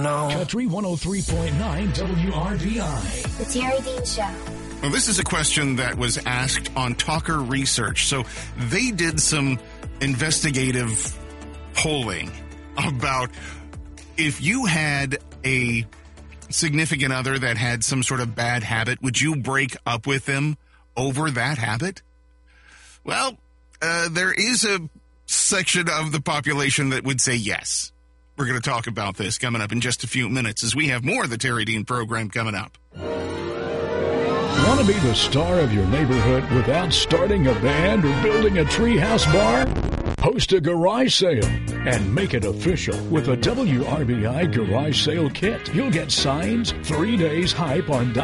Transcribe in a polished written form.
No. Country 103.9 WRBI. The Terry Dean Show. Well, this is a question that was asked on Talker Research. So they did some investigative polling about if you had a significant other that had some sort of bad habit, would you break up with them over that habit? Well, there is a section of the population that would say yes. We're going to talk about this coming up in just a few minutes as we have more of the Terry Dean program coming up. Want to be the star of your neighborhood without starting a band or building a treehouse bar? Host a garage sale and make it official with a WRBI garage sale kit. You'll get signs, 3 days hype on